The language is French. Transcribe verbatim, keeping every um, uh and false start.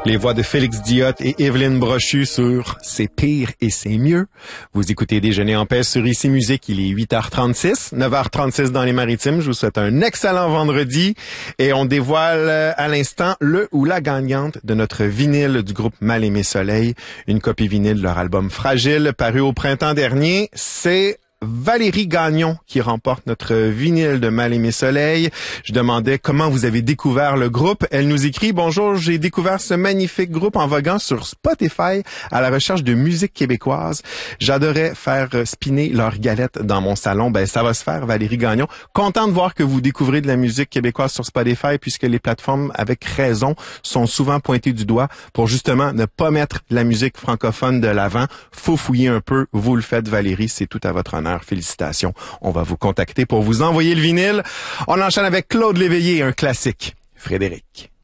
Les voix de Félix Diot et Evelyne Brochu sur C'est pire et c'est mieux. Vous écoutez Déjeuner en paix sur Ici Musique. Il est huit heures trente-six, neuf heures trente-six dans les Maritimes. Je vous souhaite un excellent vendredi et on dévoile à l'instant le ou la gagnante de notre vinyle du groupe Mal Aimé Soleil. Une copie vinyle de leur album Fragile paru au printemps dernier. C'est Valérie Gagnon qui remporte notre vinyle de Mal Aimé Soleil. Je demandais comment vous avez découvert le groupe. Elle nous écrit: bonjour, j'ai découvert ce magnifique groupe en voguant sur Spotify à la recherche de musique québécoise. J'adorais faire spinner leurs galettes dans mon salon. Ben, ça va se faire, Valérie Gagnon. Content de voir que vous découvrez de la musique québécoise sur Spotify, puisque les plateformes, avec raison, sont souvent pointées du doigt pour justement ne pas mettre la musique francophone de l'avant. Faut fouiller un peu. Vous le faites, Valérie. C'est tout à votre honneur. Félicitations. On va vous contacter pour vous envoyer le vinyle. On enchaîne avec Claude Léveillé, un classique. Frédéric.